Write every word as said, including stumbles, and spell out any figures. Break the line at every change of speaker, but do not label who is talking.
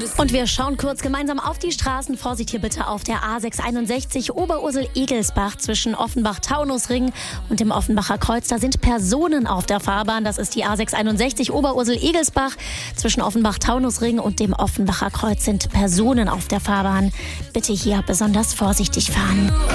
Und wir schauen kurz gemeinsam auf die Straßen. Vorsicht hier bitte auf der A sechs einundsechzig Oberursel-Egelsbach zwischen Offenbach-Taunusring und dem Offenbacher Kreuz. Da sind Personen auf der Fahrbahn. Das ist die A sechs einundsechzig Oberursel-Egelsbach. Zwischen Offenbach-Taunusring und dem Offenbacher Kreuz sind Personen auf der Fahrbahn. Bitte hier besonders vorsichtig fahren.